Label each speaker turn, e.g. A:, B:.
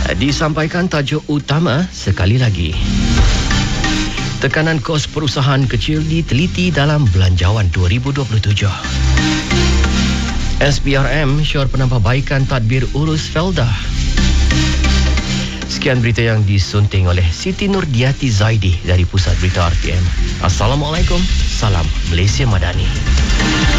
A: Disampaikan tajuk utama sekali lagi. Tekanan kos perusahaan kecil diteliti dalam Belanjawan 2027. SPRM syor penambahbaikan tadbir urus Felda. Sekian berita yang disunting oleh Siti Nurdiati Zaidi dari Pusat Berita RTM. Assalamualaikum, salam Malaysia Madani.